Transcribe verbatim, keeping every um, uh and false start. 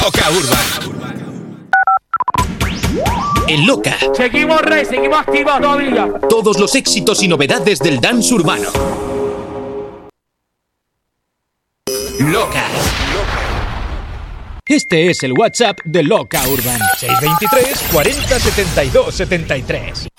Loca Urban. En Loca. Seguimos rey, seguimos activos todavía. Todos los éxitos y novedades del dance urbano. Loca. Este es el WhatsApp de Loca Urban. seis dos tres, cuarenta, setenta y dos, setenta y tres.